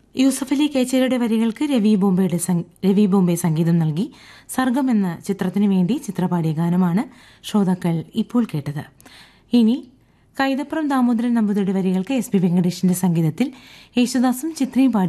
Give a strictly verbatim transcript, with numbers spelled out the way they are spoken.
യൂസഫലി കേച്ചേരിയുടെ വരികൾക്ക് രവി ബോംബെയുടെ രവി ബോംബെ സംഗീതം നൽകി. സർഗം എന്ന ചിത്രത്തിനു വേണ്ടി ചിത്രപാടിയ ഗാനമാണ് ശ്രോതാക്കൾ ഇപ്പോൾ കേട്ടത്. ഇനി കൈതപ്രം ദാമോദരൻ നമ്പൂതിരിയുടെ വരികൾക്ക് എസ് പി വെങ്കടേഷിന്റെ സംഗീതത്തിൽ യേശുദാസും ചിത്രയും പാടി